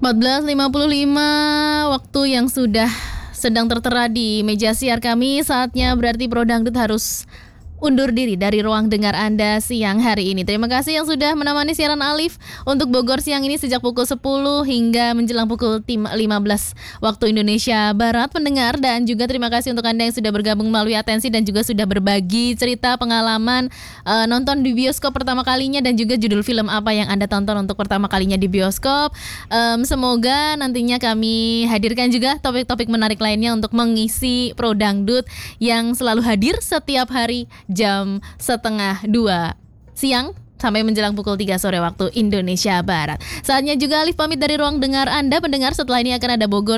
14.55 waktu yang sudah sedang tertera di meja siar kami. Saatnya berarti Pro Dangdut harus undur diri dari ruang dengar Anda siang hari ini. Terima kasih yang sudah menemani siaran Alif untuk Bogor siang ini sejak pukul 10 hingga menjelang pukul 15 waktu Indonesia Barat pendengar. Dan juga terima kasih untuk Anda yang sudah bergabung melalui atensi dan juga sudah berbagi cerita pengalaman nonton di bioskop pertama kalinya dan juga judul film apa yang Anda tonton untuk pertama kalinya di bioskop. Semoga nantinya kami hadirkan juga topik-topik menarik lainnya untuk mengisi Pro Dangdut yang selalu hadir setiap hari jam 1:30 siang sampai menjelang pukul 3 sore waktu Indonesia Barat. Saatnya juga Alif pamit dari ruang dengar Anda pendengar. Setelah ini akan ada Bogor